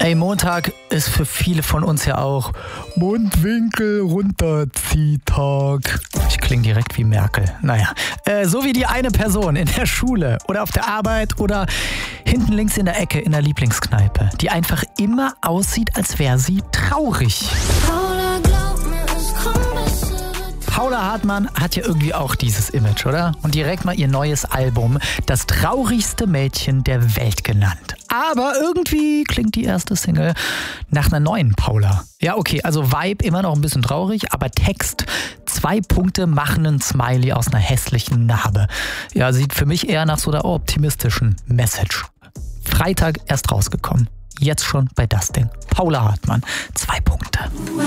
Ey, Montag ist für viele von uns ja auch Mundwinkel runterzieh-Tag. Ich klinge direkt wie Merkel. Naja, so wie die eine Person in der Schule oder auf der Arbeit oder hinten links in der Ecke in der Lieblingskneipe, die einfach immer aussieht, als wäre sie traurig. Paula Hartmann hat ja irgendwie auch dieses Image, oder? Und direkt mal ihr neues Album, das traurigste Mädchen der Welt genannt. Aber irgendwie klingt die erste Single nach einer neuen Paula. Ja, okay, also Vibe immer noch ein bisschen traurig, aber Text, 2 Punkte machen einen Smiley aus einer hässlichen Narbe. Ja, sieht für mich eher nach so einer optimistischen Message. Freitag erst rausgekommen. Jetzt schon bei das Ding. Paula Hartmann, 2 Punkte.